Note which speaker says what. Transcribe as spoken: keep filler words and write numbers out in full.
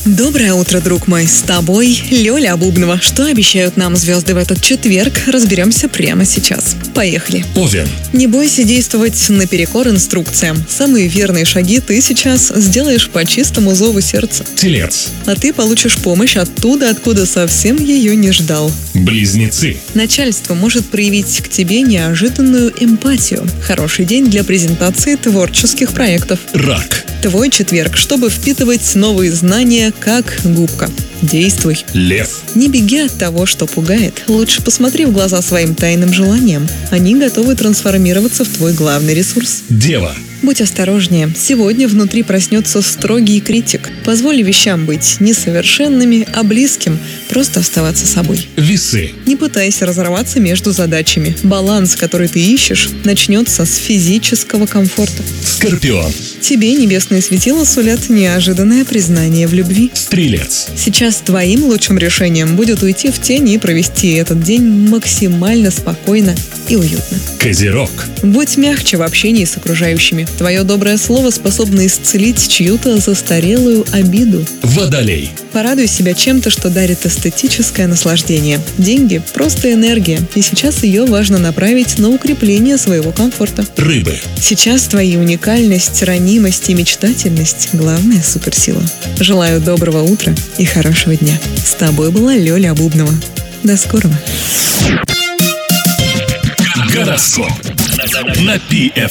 Speaker 1: Доброе утро, друг мой. С тобой Лёля Обубнова. Что обещают нам звезды в этот четверг, разберемся прямо сейчас. Поехали.
Speaker 2: Овен.
Speaker 1: Не бойся действовать наперекор инструкциям. Самые верные шаги ты сейчас сделаешь по чистому зову сердца.
Speaker 2: Телец.
Speaker 1: А ты получишь помощь оттуда, откуда совсем ее не ждал.
Speaker 2: Близнецы.
Speaker 1: Начальство может проявить к тебе неожиданную эмпатию. Хороший день для презентации творческих проектов.
Speaker 2: Рак.
Speaker 1: Твой четверг, чтобы впитывать новые знания, как губка. Действуй.
Speaker 2: Лев.
Speaker 1: Не беги от того, что пугает. Лучше посмотри в глаза своим тайным желаниям. Они готовы трансформироваться в твой главный ресурс.
Speaker 2: Дева.
Speaker 1: Будь осторожнее. Сегодня внутри проснется строгий критик. Позволь вещам быть не совершенными, а близким. Просто оставаться собой.
Speaker 2: Весы.
Speaker 1: Не пытайся разорваться между задачами. Баланс, который ты ищешь, начнется с физического комфорта.
Speaker 2: Скорпион.
Speaker 1: Тебе небесные светила сулят неожиданное признание в любви.
Speaker 2: Стрелец.
Speaker 1: Сейчас твоим лучшим решением будет уйти в тень и провести этот день максимально спокойно и уютно.
Speaker 2: Козерог.
Speaker 1: Будь мягче в общении с окружающими. Твое доброе слово способно исцелить чью-то застарелую обиду.
Speaker 2: Водолей.
Speaker 1: Порадуй себя чем-то, что дарит эстетическое наслаждение. Деньги – просто энергия, и сейчас ее важно направить на укрепление своего комфорта.
Speaker 2: Рыбы.
Speaker 1: Сейчас твои уникальность, ранимость и мечтательность – главная суперсила. Желаю доброго утра и хорошего дня. С тобой была Лёля Обубнова. До скорого.
Speaker 2: Гороскоп. На Пи Эф